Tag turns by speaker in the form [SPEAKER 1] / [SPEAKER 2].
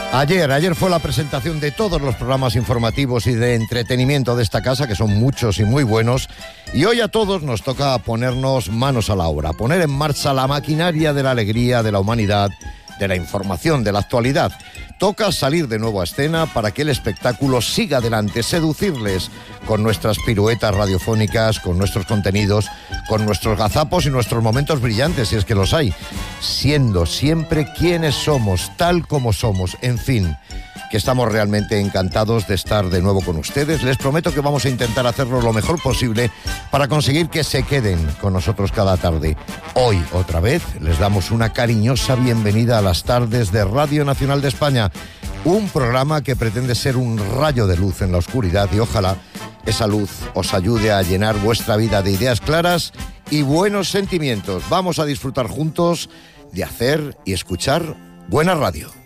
[SPEAKER 1] Ayer fue la presentación de todos los programas informativos y de entretenimiento de esta casa, que son muchos y muy buenos, y hoy a todos nos toca ponernos manos a la obra, poner en marcha la maquinaria de la alegría, de la humanidad, de la información, de la actualidad. Toca salir de nuevo a escena para que el espectáculo siga adelante, seducirles con nuestras piruetas radiofónicas, con nuestros contenidos, con nuestros gazapos y nuestros momentos brillantes, si es que los hay, siendo siempre quienes somos, tal como somos, en fin, que estamos realmente encantados de estar de nuevo con ustedes. Les prometo que vamos a intentar hacerlo lo mejor posible para conseguir que se queden con nosotros cada tarde. Hoy, otra vez, les damos una cariñosa bienvenida a las tardes de Radio Nacional de España, un programa que pretende ser un rayo de luz en la oscuridad y ojalá esa luz os ayude a llenar vuestra vida de ideas claras y buenos sentimientos. Vamos a disfrutar juntos de hacer y escuchar buena radio.